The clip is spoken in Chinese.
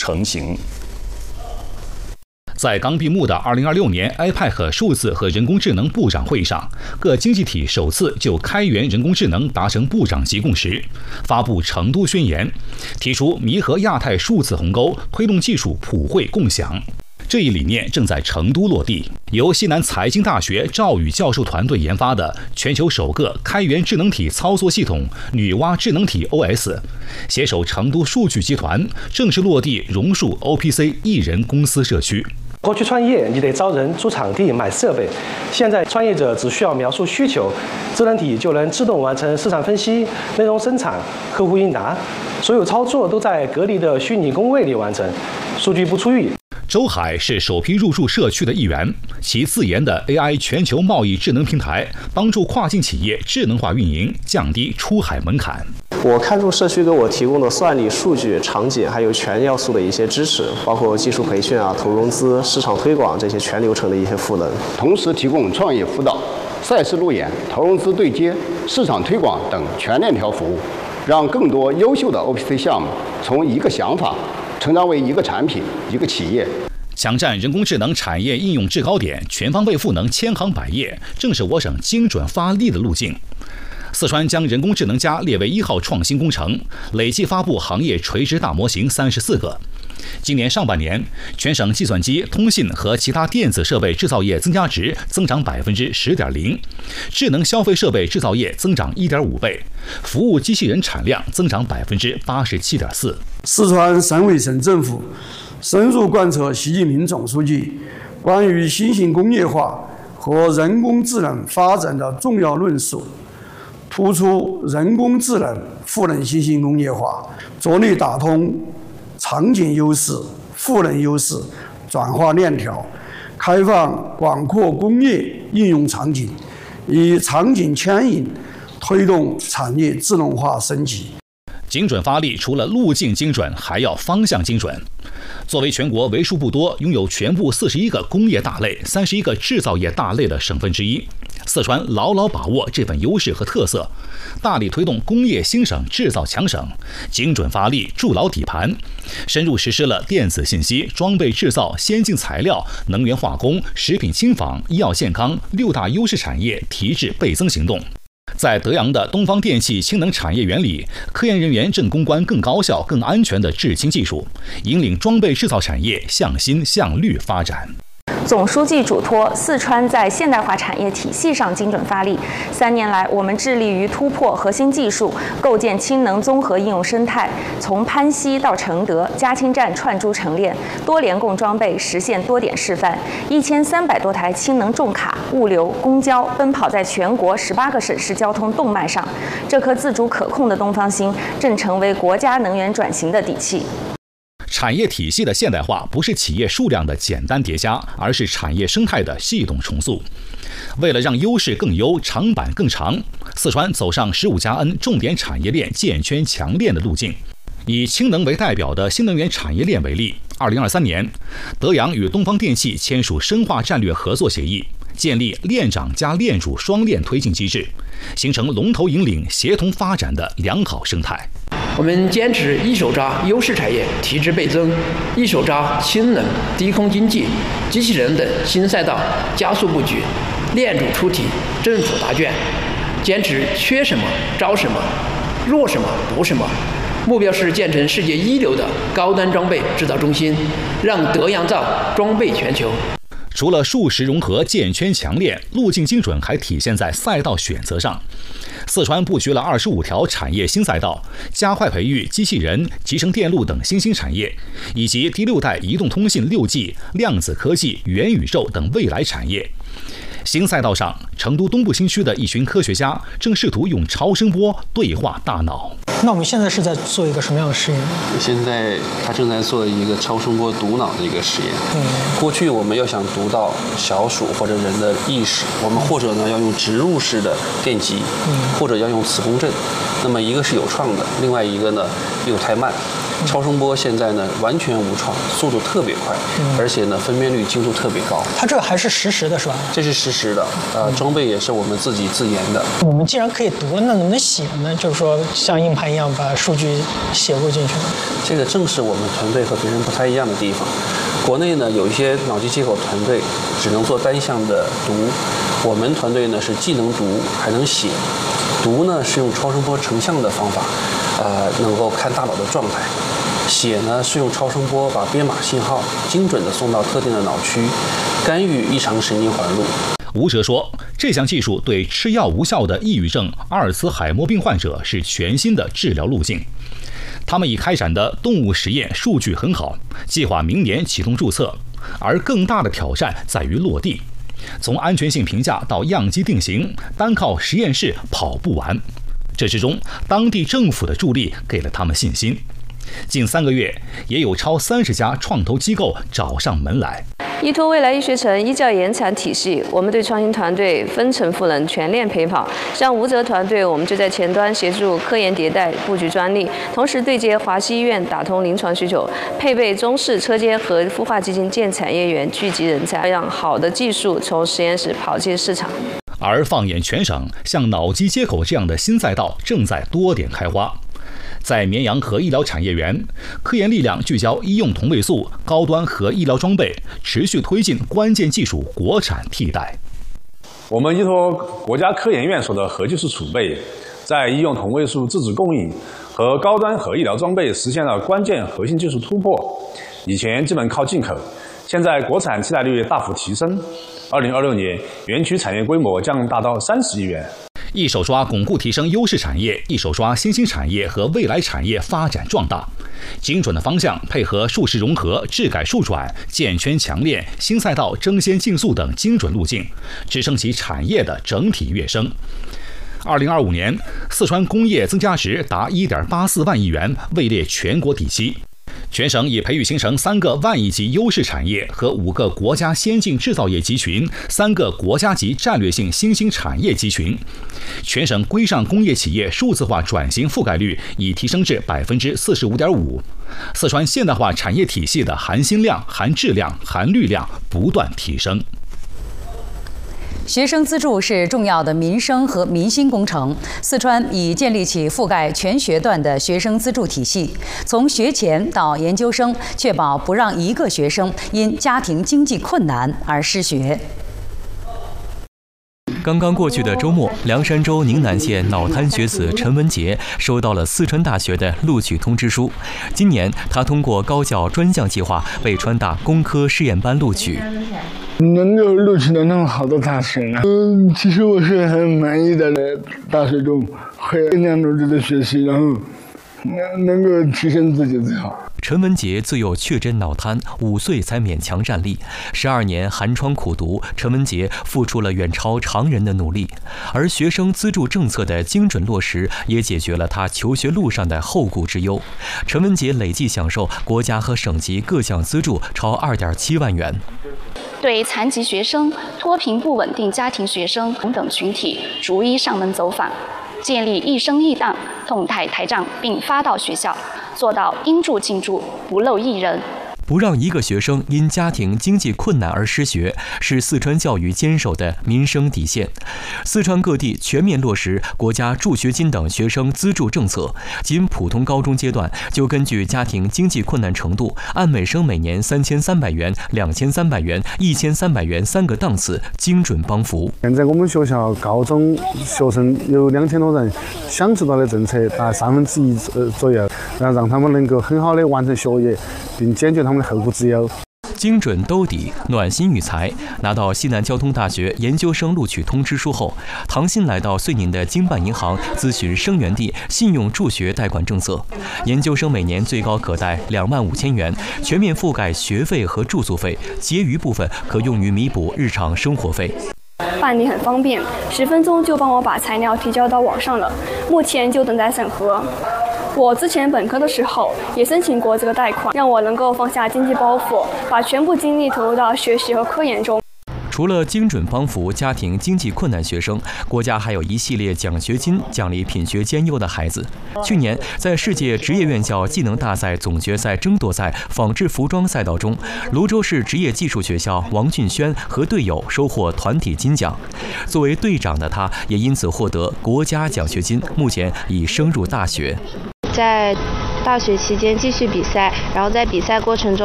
成型。 在刚闭幕的2026年 IPEC 数字和人工智能部长会议上，各经济体首次就开源人工智能达成部长级共识，发布成都宣言，提出弥合亚太数字鸿沟，推动技术普惠共享。这一理念正在成都落地。由西南财经大学赵宇教授团队研发的全球首个开源智能体操作系统女娲智能体 OS， 携手成都数据集团正式落地榕树 OPC 一人公司社区。 过去创业你得招人、租场地、买设备，现在创业者只需要描述需求，智能体就能自动完成市场分析、内容生产、客户应答，所有操作都在隔离的虚拟工位里完成，数据不出狱。 周海是首批入驻社区的一员，其自研的 AI 全球贸易智能平台，帮助跨境企业智能化运营，降低出海门槛。 我看中社区给我提供的算力、数据、场景，还有全要素的一些支持，包括技术培训啊、投融资、市场推广这些全流程的一些赋能， 同时提供创业辅导、赛事路演、投融资对接、市场推广等全链条服务，让更多优秀的 OPC 项目从一个想法成长为一个产品、一个企业。 抢占人工智能产业应用制高点，全方位赋能千行百业，正是我省精准发力的路径。四川将人工智能+列为1号创新工程，累计发布行业垂直大模型34个。今年上半年，全省计算机、通信和其他电子设备制造业增加值增长10.0%，智能消费设备制造业增长1.5倍，服务机器人产量增长87.4%。 四川省委省政府深入贯彻习近平总书记关于新型工业化和人工智能发展的重要论述，突出人工智能赋能新型工业化，着力打通场景优势、赋能优势转化链条，开放广阔工业应用场景，以场景牵引推动产业智能化升级。 精准发力除了路径精准，还要方向精准。作为全国为数不多拥有全部41个工业大类、31个制造业大类的省份之一，四川牢牢把握这份优势和特色，大力推动工业兴省、制造强省，精准发力筑牢底盘，深入实施了电子信息、装备制造、先进材料、能源化工、食品轻纺、医药健康6大优势产业提质倍增行动。在德阳的东方电气氢能产业园里，科研人员正攻关更高效、更安全的制氢技术，引领装备制造产业向新向绿发展。 总书记嘱托四川在现代化产业体系上精准发力。3年来，我们致力于突破核心技术，构建氢能综合应用生态，从潘西到承德，加氢站串珠成链，多联供装备实现多点示范，1300多台氢能重卡、物流、公交奔跑在全国18个省市交通动脉上。这颗自主可控的东方芯，正成为国家能源转型的底气。 产业体系的现代化不是企业数量的简单叠加，而是产业生态的系统重塑。为了让优势更优、长板更长，四川走上15+N 重点产业链建圈强链的路径。以氢能为代表的新能源产业链为例，2023年，德阳与东方电气签署深化战略合作协议，建立链长加链主双链推进机制，形成龙头引领、协同发展的良好生态。 我们坚持一手抓优势产业提质倍增，一手抓氢能、低空经济、机器人等新赛道加速布局，链主出题，政府答卷，坚持缺什么招什么，弱什么补什么。目标是建成世界一流的高端装备制造中心，让德阳造装备全球。 除了数实融合、建圈强链，路径精准还体现在赛道选择上。四川布局了25条产业新赛道，加快培育机器人、集成电路等新兴产业，以及第6代移动通信6G、量子科技、元宇宙等未来产业。新赛道上，成都东部新区的一群科学家正试图用超声波对话大脑。 那我们现在是在做一个什么样的实验？ 现在他正在做一个超声波读脑的一个实验。过去我们要想读到小鼠或者人的意识，我们或者呢要用植入式的电极，或者要用磁共振。那么一个是有创的，另外一个呢又太慢。 超声波现在呢完全无创，速度特别快，而且呢分辨率精度特别高。 它这个还是实时的是吧？ 这是实时的，装备也是我们自己自研的。 我们既然可以读了，那能不能写呢？就是说像硬盘一样把数据写入进去呢？ 这个正是我们团队和别人不太一样的地方。国内呢有一些脑机接口团队只能做单向的读，我们团队呢是既能读还能写。读呢是用超声波成像的方法，能够看大脑的状态；写呢是用超声波把编码信号精准地送到特定的脑区，干预异常神经环路。 吴哲说，这项技术对吃药无效的抑郁症、阿尔茨海默病患者是全新的治疗路径。他们已开展的动物实验数据很好，计划明年启动注册，而更大的挑战在于落地。从安全性评价到样机定型，单靠实验室跑不完。这之中，当地政府的助力给了他们信心。近3个月，也有超30家创投机构找上门来。 依托未来医学城医教研产体系，我们对创新团队分层赋能，全链陪跑。像吴哲团队，我们就在前端协助科研迭代、布局专利，同时对接华西医院，打通临床需求，配备中式车间和孵化基金建产业园，聚集人才，让好的技术从实验室跑进市场。 而放眼全省，像脑机接口这样的新赛道正在多点开花。在绵阳和医疗产业园，科研力量聚焦医用同位素、高端和医疗装备，持续推进关键技术国产替代。 我们依托国家科研院所的核技术储备，在医用同位素自主供应和高端和医疗装备实现了关键核心技术突破。以前基本靠进口，现在国产替代率大幅提升。2026年，园区产业规模将达到30亿元。 一手抓巩固提升优势产业，一手抓新兴产业和未来产业发展壮大。精准的方向配合数实融合、智改数转、建圈强链、新赛道争先竞速等精准路径，支撑起产业的整体跃升。2025年，四川工业增加值达1.84万亿元，位列全国第7。全省已培育形成3个万亿级优势产业和5个国家先进制造业集群，3个国家级战略性新兴产业集群。全省规上工业企业数字化转型覆盖率已提升至45.5%。四川现代化产业体系的含新量、含质量、含绿量不断提升。 学生资助是重要的民生和民心工程。四川已建立起覆盖全学段的学生资助体系，从学前到研究生，确保不让一个学生因家庭经济困难而失学。 刚刚过去的周末，凉山州宁南县脑瘫学子陈文杰收到了四川大学的录取通知书。今年，他通过高教专项计划被川大工科试验班录取。 能够录取到那么好的大学呢？其实我是很满意的，在大学中会更加努力的学习，然后能够提升自己最好。 陈文杰自幼确诊脑瘫，5岁才勉强站立，12年寒窗苦读，陈文杰付出了远超常人的努力。而学生资助政策的精准落实，也解决了他求学路上的后顾之忧。陈文杰累计享受国家和省级各项资助超2.7万元。 对残疾学生、脱贫不稳定家庭学生等群体逐一上门走访，建立一生一档动态台账，并发到学校，做到应助尽助，不漏一人。 不让一个学生因家庭经济困难而失学，是四川教育坚守的民生底线。四川各地全面落实国家助学金等学生资助政策，仅普通高中阶段就根据家庭经济困难程度，按每生每年3300元、2300元、1300元3个档次精准帮扶。 现在我们学校高中学生有2000多人，享受到的政策达1/3左右，让他们能够很好的完成学业，并解决他们的后顾之忧。 精准兜底，暖心育才。拿到西南交通大学研究生录取通知书后，唐鑫来到遂宁的经办银行咨询生源地信用助学贷款政策。研究生每年最高可贷25000元，全面覆盖学费和住宿费，结余部分可用于弥补日常生活费。 办理很方便，10分钟就帮我把材料提交到网上了，目前就等待审核。我之前本科的时候也申请过这个贷款，让我能够放下经济包袱，把全部精力投入到学习和科研中。 除了精准帮扶家庭经济困难学生，国家还有一系列奖学金奖励品学兼优的孩子。去年，在世界职业院校技能大赛总决赛争夺赛纺织服装赛道中，泸州市职业技术学校王俊轩和队友收获团体金奖。作为队长的他，也因此获得国家奖学金，目前已升入大学。 在大学期间继续比赛，然后在比赛过程中